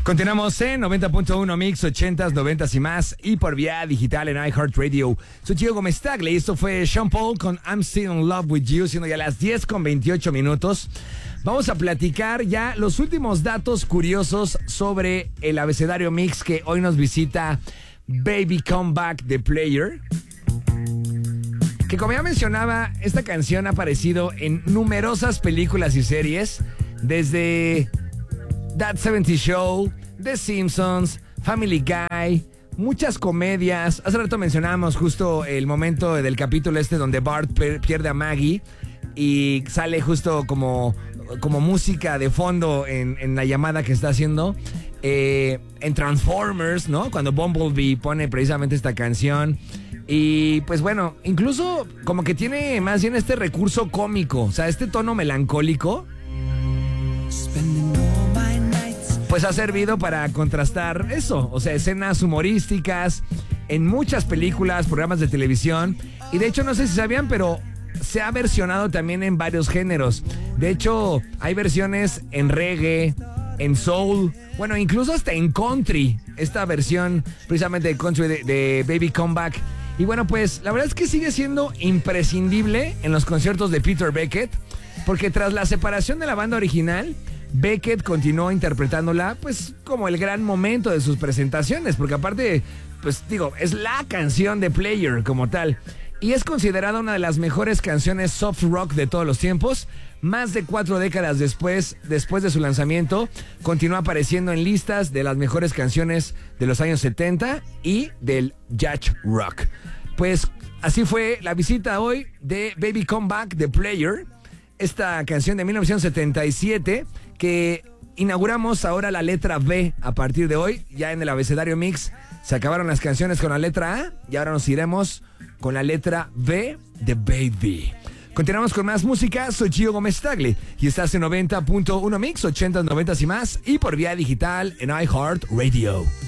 Continuamos en 90.1 Mix, 80s, 90s y más, y por vía digital en iHeartRadio. Soy Gio Gómez Tagle y esto fue Sean Paul con I'm Still in Love with You, siendo ya las 10:28 minutos. Vamos a platicar ya los últimos datos curiosos sobre el abecedario Mix que hoy nos visita Baby Come Back The Player. Que como ya mencionaba, esta canción ha aparecido en numerosas películas y series, desde That 70 Show, The Simpsons, Family Guy, muchas comedias. Hace rato mencionábamos justo el momento del capítulo donde Bart pierde a Maggie y sale justo como música de fondo en la llamada que está haciendo. En Transformers, ¿no? Cuando Bumblebee pone precisamente esta canción. Y pues bueno, incluso como que tiene más bien este recurso cómico, o sea, este tono melancólico, pues ha servido para contrastar eso, o sea, escenas humorísticas en muchas películas, programas de televisión. Y de hecho, no sé si sabían, pero se ha versionado también en varios géneros. De hecho, hay versiones en reggae, en soul, bueno, incluso hasta en country. Esta versión precisamente de country de Baby Come Back. Y bueno, pues la verdad es que sigue siendo imprescindible en los conciertos de Peter Beckett, porque tras la separación de la banda original, Beckett continuó interpretándola pues como el gran momento de sus presentaciones, porque aparte, pues digo, es la canción de Player como tal, y es considerada una de las mejores canciones soft rock de todos los tiempos. Más de 4 décadas después de su lanzamiento, continúa apareciendo en listas de las mejores canciones de los años 70 y del yacht rock. Pues así fue la visita hoy de Baby Come Back The Player, esta canción de 1977 que inauguramos ahora la letra B a partir de hoy. Ya en el abecedario Mix se acabaron las canciones con la letra A y ahora nos iremos con la letra B de Baby. Continuamos con más música. Soy Gio Gómez Tagle y estás en 90.1 Mix, 80s, 90s y más, y por vía digital en iHeartRadio.